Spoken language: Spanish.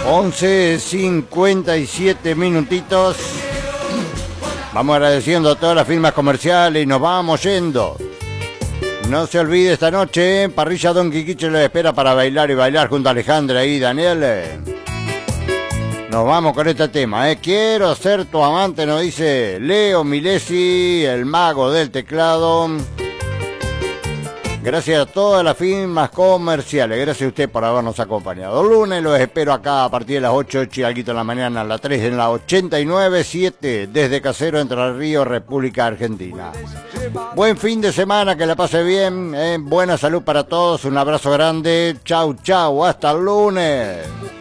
11:57 minutitos. Vamos agradeciendo a todas las firmas comerciales y nos vamos yendo. No se olvide esta noche, Parrilla Don Quiquiche le espera para bailar y bailar junto a Alejandra y Daniel. Nos vamos con este tema, Quiero ser tu amante, nos dice Leo Milesi, el mago del teclado. Gracias a todas las firmas comerciales. Gracias a usted por habernos acompañado. Lunes los espero acá a partir de las 8 y algo de la mañana, a las 3 en la 89.7 desde Casero, Entre Ríos, República Argentina. Buen fin de semana, que la pase bien. Buena salud para todos. Un abrazo grande. Chau, chau. Hasta el lunes.